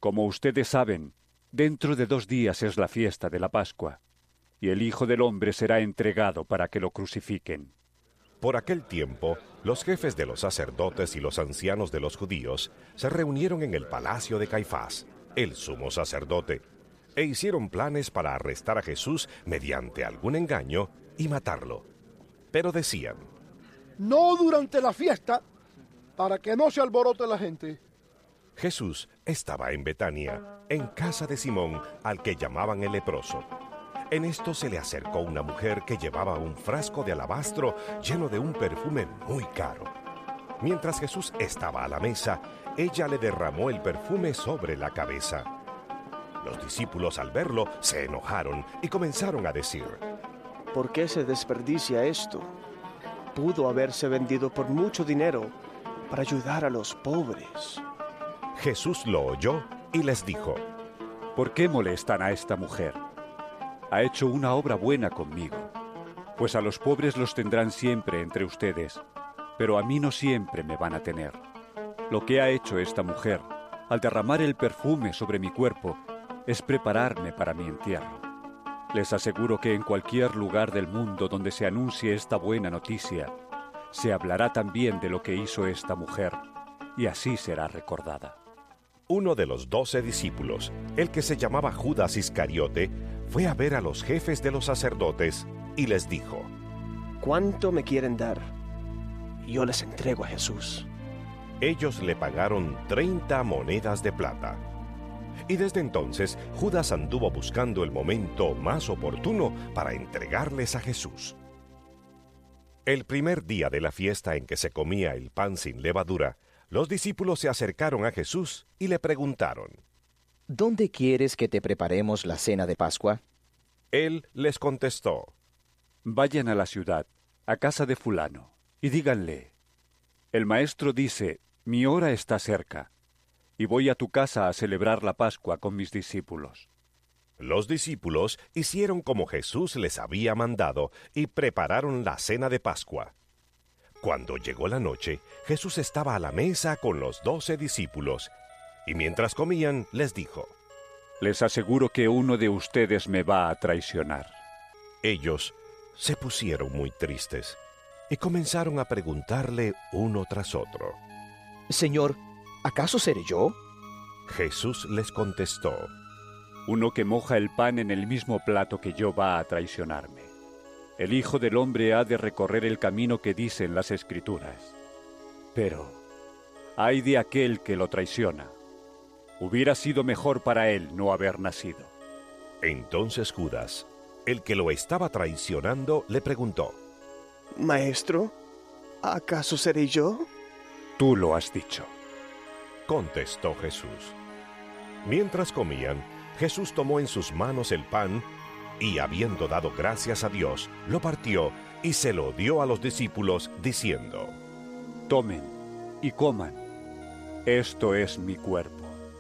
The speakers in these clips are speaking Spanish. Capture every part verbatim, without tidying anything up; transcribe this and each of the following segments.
Como ustedes saben, dentro de dos días es la fiesta de la Pascua, y el Hijo del Hombre será entregado para que lo crucifiquen. Por aquel tiempo, los jefes de los sacerdotes y los ancianos de los judíos se reunieron en el palacio de Caifás, el sumo sacerdote, e hicieron planes para arrestar a Jesús mediante algún engaño y matarlo. Pero decían: no durante la fiesta, para que no se alborote la gente. Jesús estaba en Betania, en casa de Simón, al que llamaban el leproso. En esto se le acercó una mujer que llevaba un frasco de alabastro lleno de un perfume muy caro. Mientras Jesús estaba a la mesa, ella le derramó el perfume sobre la cabeza. Los discípulos, al verlo, se enojaron y comenzaron a decir: ¿por qué se desperdicia esto? Pudo haberse vendido por mucho dinero para ayudar a los pobres. Jesús lo oyó y les dijo: ¿por qué molestan a esta mujer? Ha hecho una obra buena conmigo, pues a los pobres los tendrán siempre entre ustedes, pero a mí no siempre me van a tener. Lo que ha hecho esta mujer, al derramar el perfume sobre mi cuerpo, es prepararme para mi entierro. Les aseguro que en cualquier lugar del mundo donde se anuncie esta buena noticia, se hablará también de lo que hizo esta mujer, y así será recordada. Uno de los doce discípulos, el que se llamaba Judas Iscariote, fue a ver a los jefes de los sacerdotes y les dijo: ¿cuánto me quieren dar? Yo les entrego a Jesús. Ellos le pagaron treinta monedas de plata. Y desde entonces Judas anduvo buscando el momento más oportuno para entregarles a Jesús. El primer día de la fiesta en que se comía el pan sin levadura, los discípulos se acercaron a Jesús y le preguntaron: ¿dónde quieres que te preparemos la cena de Pascua? Él les contestó: vayan a la ciudad, a casa de fulano, y díganle: el maestro dice, mi hora está cerca, y voy a tu casa a celebrar la Pascua con mis discípulos. Los discípulos hicieron como Jesús les había mandado y prepararon la cena de Pascua. Cuando llegó la noche, Jesús estaba a la mesa con los doce discípulos, y mientras comían les dijo: les aseguro que uno de ustedes me va a traicionar. Ellos se pusieron muy tristes y comenzaron a preguntarle uno tras otro: Señor, ¿acaso seré yo? Jesús les contestó: uno que moja el pan en el mismo plato que yo va a traicionarme. El Hijo del Hombre ha de recorrer el camino que dicen las Escrituras. Pero, ay de aquel que lo traiciona. Hubiera sido mejor para él no haber nacido. Entonces Judas, el que lo estaba traicionando, le preguntó: Maestro, ¿acaso seré yo? Tú lo has dicho. Contestó Jesús. Mientras comían, Jesús tomó en sus manos el pan y, habiendo dado gracias a Dios, lo partió y se lo dio a los discípulos, diciendo: tomen y coman. Esto es mi cuerpo.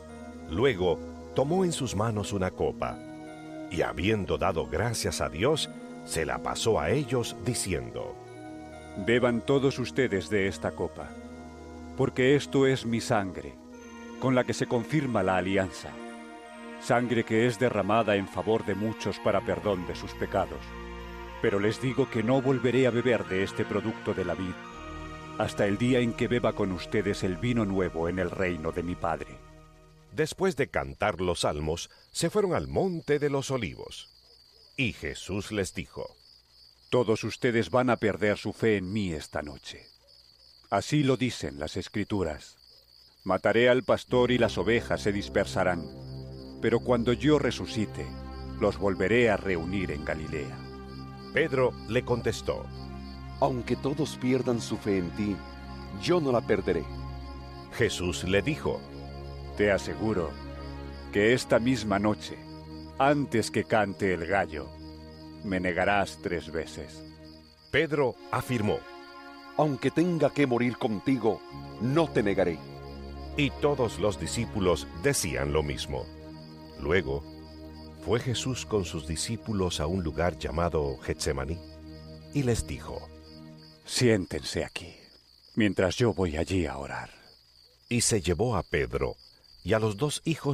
Luego tomó en sus manos una copa y, habiendo dado gracias a Dios, se la pasó a ellos, diciendo: beban todos ustedes de esta copa, porque esto es mi sangre, con la que se confirma la alianza, sangre que es derramada en favor de muchos para perdón de sus pecados. Pero les digo que no volveré a beber de este producto de la vid, hasta el día en que beba con ustedes el vino nuevo en el reino de mi Padre. Después de cantar los salmos, se fueron al monte de los olivos. Y Jesús les dijo: todos ustedes van a perder su fe en mí esta noche. Así lo dicen las Escrituras. Mataré al pastor y las ovejas se dispersarán, pero cuando yo resucite, los volveré a reunir en Galilea. Pedro le contestó: aunque todos pierdan su fe en ti, yo no la perderé. Jesús le dijo: te aseguro que esta misma noche, antes que cante el gallo, me negarás tres veces. Pedro afirmó: aunque tenga que morir contigo, no te negaré. Y todos los discípulos decían lo mismo. Luego, fue Jesús con sus discípulos a un lugar llamado Getsemaní, y les dijo: siéntense aquí, mientras yo voy allí a orar. Y se llevó a Pedro y a los dos hijos